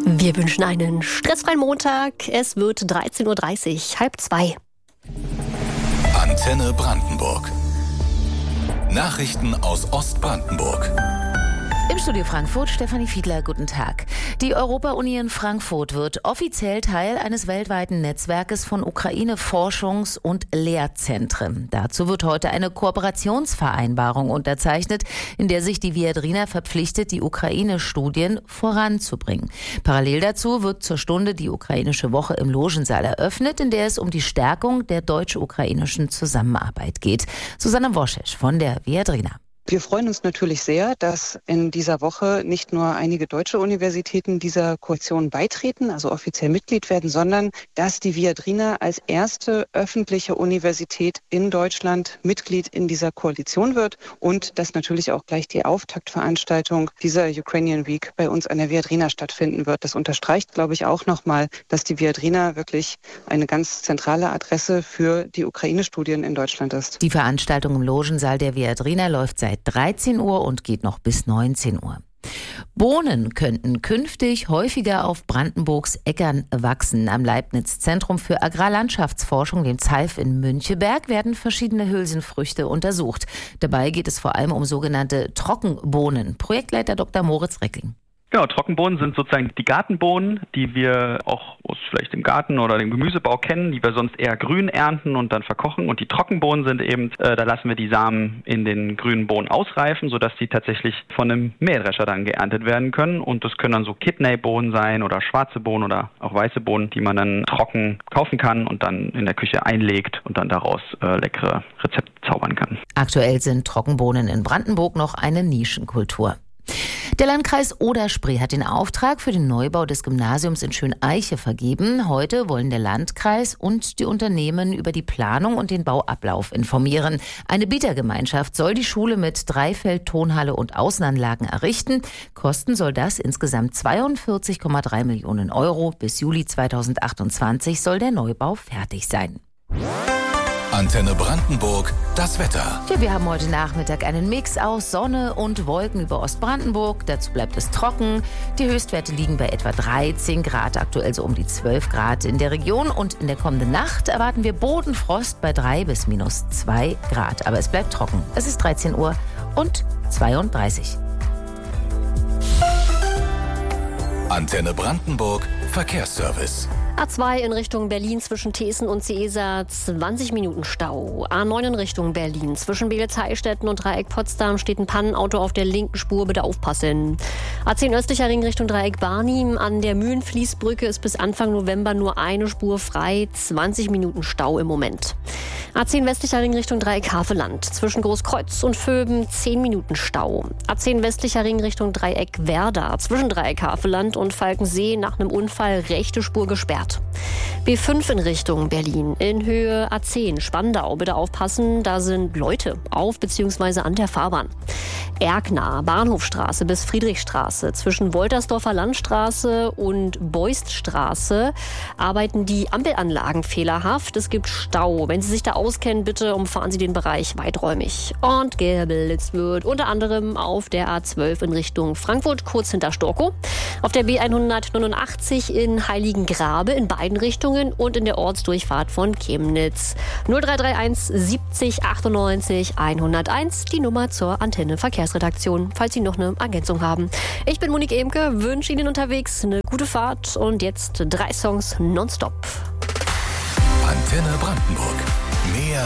Wir wünschen einen stressfreien Montag. Es wird 13.30 Uhr, 1:30. Antenne Brandenburg. Nachrichten aus Ostbrandenburg. Im Studio Frankfurt, Stefanie Fiedler, guten Tag. Die Europa-Uni in Frankfurt wird offiziell Teil eines weltweiten Netzwerkes von Ukraine-Forschungs- und Lehrzentren. Dazu wird heute eine Kooperationsvereinbarung unterzeichnet, in der sich die Viadrina verpflichtet, die Ukraine-Studien voranzubringen. Parallel dazu wird zur Stunde die Ukrainische Woche im Logensaal eröffnet, in der es um die Stärkung der deutsch-ukrainischen Zusammenarbeit geht. Susanne Woschesch von der Viadrina. Wir freuen uns natürlich sehr, dass in dieser Woche nicht nur einige deutsche Universitäten dieser Koalition beitreten, also offiziell Mitglied werden, sondern dass die Viadrina als erste öffentliche Universität in Deutschland Mitglied in dieser Koalition wird und dass natürlich auch gleich die Auftaktveranstaltung dieser Ukrainian Week bei uns an der Viadrina stattfinden wird. Das unterstreicht, glaube ich, auch nochmal, dass die Viadrina wirklich eine ganz zentrale Adresse für die Ukraine-Studien in Deutschland ist. Die Veranstaltung im Logensaal der Viadrina läuft seit 13 Uhr und geht noch bis 19 Uhr. Bohnen könnten künftig häufiger auf Brandenburgs Äckern wachsen. Am Leibniz-Zentrum für Agrarlandschaftsforschung, dem ZALF in Müncheberg, werden verschiedene Hülsenfrüchte untersucht. Dabei geht es vor allem um sogenannte Trockenbohnen. Projektleiter Dr. Moritz Reckling. Genau, Trockenbohnen sind sozusagen die Gartenbohnen, die wir auch aus vielleicht dem Garten oder dem Gemüsebau kennen, die wir sonst eher grün ernten und dann verkochen. Und die Trockenbohnen sind eben, da lassen wir die Samen in den grünen Bohnen ausreifen, sodass die tatsächlich von einem Mähdrescher dann geerntet werden können. Und das können dann so Kidneybohnen sein oder schwarze Bohnen oder auch weiße Bohnen, die man dann trocken kaufen kann und dann in der Küche einlegt und dann daraus leckere Rezepte zaubern kann. Aktuell sind Trockenbohnen in Brandenburg noch eine Nischenkultur. Der Landkreis Oder-Spree hat den Auftrag für den Neubau des Gymnasiums in Schöneiche vergeben. Heute wollen der Landkreis und die Unternehmen über die Planung und den Bauablauf informieren. Eine Bietergemeinschaft soll die Schule mit Dreifeld, Tonhalle und Außenanlagen errichten. Kosten soll das insgesamt 42,3 Millionen Euro. Bis Juli 2028 soll der Neubau fertig sein. Antenne Brandenburg, das Wetter. Ja, wir haben heute Nachmittag einen Mix aus Sonne und Wolken über Ostbrandenburg. Dazu bleibt es trocken. Die Höchstwerte liegen bei etwa 13 Grad, aktuell so um die 12 Grad in der Region. Und in der kommenden Nacht erwarten wir Bodenfrost bei 3 bis -2 Grad. Aber es bleibt trocken. Es ist 13 Uhr und 32. Antenne Brandenburg, Verkehrsservice. A2 in Richtung Berlin zwischen Thesen und Seesa 20 Minuten Stau. A9 in Richtung Berlin zwischen Beelitz-Heilstätten und Dreieck Potsdam steht ein Pannenauto auf der linken Spur, bitte aufpassen. A10 östlicher Ring Richtung Dreieck Barnim. An der Mühlenfließbrücke ist bis Anfang November nur eine Spur frei, 20 Minuten Stau im Moment. A10 westlicher Ring Richtung Dreieck Havelland. Zwischen Großkreuz und Vöben 10 Minuten Stau. A10 westlicher Ring Richtung Dreieck Werder. Zwischen Dreieck Havelland und Falkensee nach einem Unfall rechte Spur gesperrt. B5 in Richtung Berlin. In Höhe A10 Spandau. Bitte aufpassen, da sind Leute auf bzw. an der Fahrbahn. Erkner, Bahnhofstraße bis Friedrichstraße. Zwischen Woltersdorfer Landstraße und Beuststraße arbeiten die Ampelanlagen fehlerhaft. Es gibt Stau. Wenn Sie sich da auskennen, bitte umfahren Sie den Bereich weiträumig. Und geblitzt wird unter anderem auf der A12 in Richtung Frankfurt, kurz hinter Storkow. Auf der B189 in Heiligengrabe in beiden Richtungen und in der Ortsdurchfahrt von Chemnitz. 0331 70 98 101, die Nummer zur Antenne Verkehrsredaktion, falls Sie noch eine Ergänzung haben. Ich bin Monique Emke, wünsche Ihnen unterwegs eine gute Fahrt und jetzt 3 Songs nonstop. Antenne Brandenburg. Mehr